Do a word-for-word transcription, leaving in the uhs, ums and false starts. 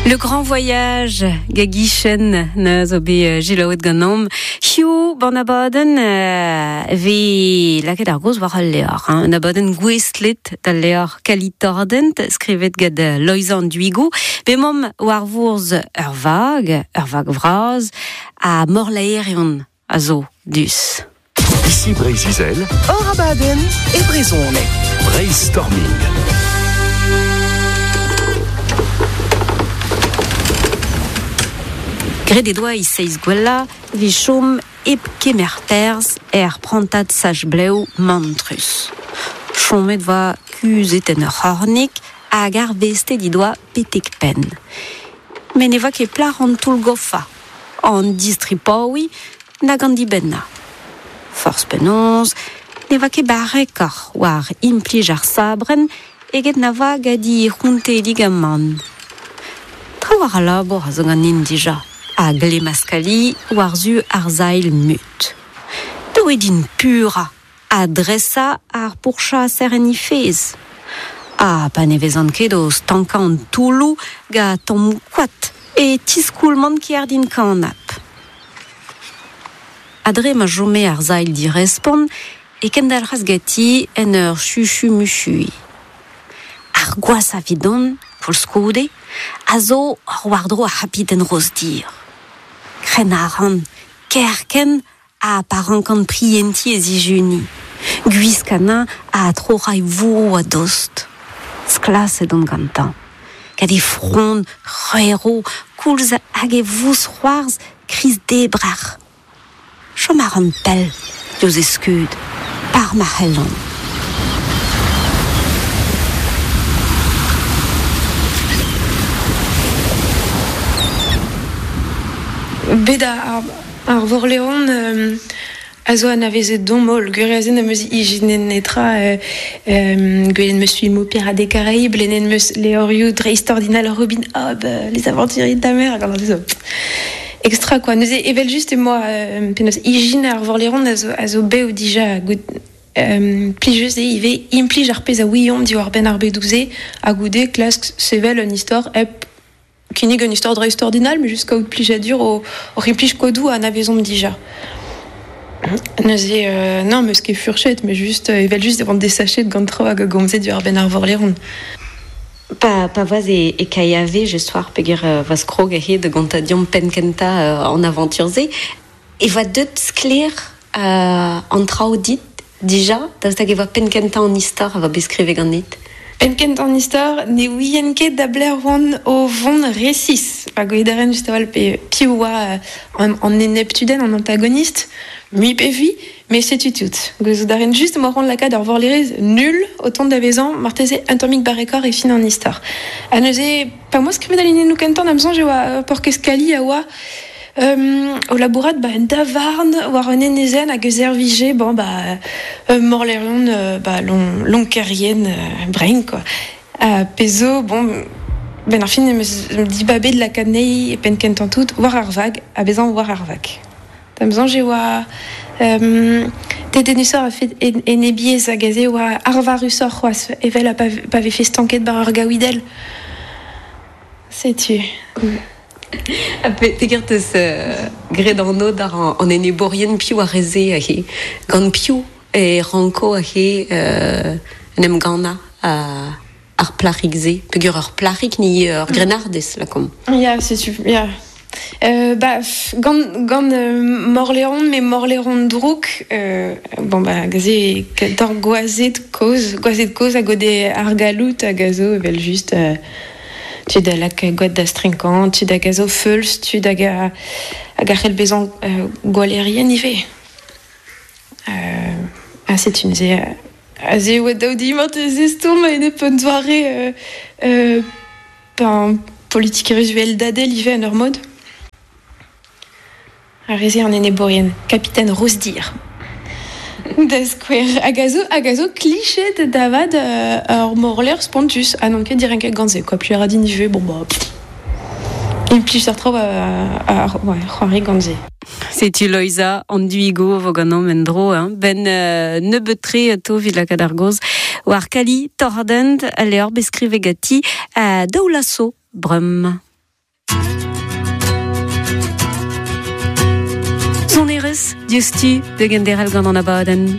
Le grand voyage, Gagishen, na zo be jilaouet ganom. Hiu, ban abaden, ve laket ar goz war al leor. An abaden gwestlet dal leor kalitordent, skrivet gad loizan duigo. Be mom war vourz ur vag, ur vag vraz, a morlaerion a zo dus. Ici Brézizel, Or abaden e brezhoneg. Brainstorming. Gret e doa iseiz gwella, vi chom ep kemer perz er prantad saj bleu mantrus. Chomet va kuzet en ur c'hornik hag ar veste di doa petek pen. Men eva ket plar an toul gofa, an distripaoui nag an dibenna. Force penons, neva ket barrekar war implij ar sabren eget nava gadi c'honte ligaman. Tra war a labor a zo ganin dija. A glemaskali war zu ar zail mut. Doe din pura, a dressa ar pourcha serenifez. A pa nevezan ket o stanka an toulou ga tamm kwat e tiskoulman kier din kanap. Adre ma jome ar zail di respon e kendal ras gati en ur chuchu-muchui. Ar gwaz a vidon, pol skoude, a zo ar wardro a rapid en roz dir. Krenaran, kerken a parankan prienti e zijuni. Guiskana a trorai vouro a dost. Sklas e don gantan. Gade front, rero, koulz hag e vous c'hoarz, kriz debrar. Chom ar an pel, deus eskud, par ma c'hellan. Bet ar, ar vorleon euh, a zo an avezet domol, gureazen a meus ijinen netra, euh, euh, gwellen meus filmo Pirates des Caraïbes, lenen meus leorioù dreistordinal Robin Hood, euh, les aventuriers de la mer, gant an extra quoi. Neuze evel juste e moi, euh, penaos ijin ar vorleon a zo, a zo beo dija gout, euh, plijeuse e ive implij ar pez a ouion di war ben ar bedouze a goude klask sevel an istor ep kinig an istor dreistordinal, mais jusqu'à out plijadur o, o replij kodou an avezon dija. Neuze, euh, non, meus ket furchet, mais juste, euh, evel juste devant des sachets de gantro hag a gomze di war ben ar vorleon. Pa, pa vaz e, e kaiave, je soar peger uh, vaz krog ahe de gantadion penkenta uh, an aventurze. E va deut skler uh, an trao dit, dija, daoust hag e va penkenta an istor a va beskrive gannet. Penkent an istor, ne ouien ket da bler oan o vont resis. Pa goedaren just aval pe pioua an, an eneptuden, an antagoniste, mi pe vi, mais c'est tout. Goedaren just moran lakad ar vorlerez nul, autant d'avezan, marteze antomik barrekor e fin an istor. A neuze, pa moa skrivet alinen nou kentan, amzan je oa porkeskali a oa Um, o labourat ba en davarn war un enezen hag eus er vije bon ba euh, morlerion euh, ba long long kerien euh, brain quoi a uh, pezo bon ben ar fin me di babé de la canei e pen kentan tout war ar vag a bezan war ar vag tamzan je oa um, te denusor a fet en, en ebiez a gaze oa ar varusor c'hoaz evel a pa, pa ve fe stanket bar ar gawidel setu mm. Peger teus uh, gret an od ar an ene borien piou a reze a he. Gant piou e ranko a he uh, en em gana a, ar plarik ze. Peger ur plarik ni ur grenardez la kom. Ya, c'est super, ya. Euh, bah, gant, gant euh, morleron, mais morleron drouk, euh, bon, bah, gaze, dor goazet koz, goazet koz a gode ar galout a gazo, evel juste... Euh, tu da lak god da strinkan, tu da gazo feuls, tu da ga a garel bezan euh, gwalerien ive. Euh, ah, c'est une zé... A zé oa daou di mant e zestom a ene pon doare euh, euh, ben, politik rezuel dadel ive an ur mod. A reze an ene borien, kapitaine Rosdir. Da skwer a gazo, a gazo klichet davad uh, ur morler spontus. Ah non ket direnket ganze, quoi. Puis a radin ive, bon bah... Implij ar traoù a c'hoari ganze. Setu Loiza, an duigo vo ganom en dro, hein. Ben uh, nebetre a to vid lakad ar goz, war kali tordent a leor beskrive gati a daoulaso brum. Diusti de genderel gant an abaden.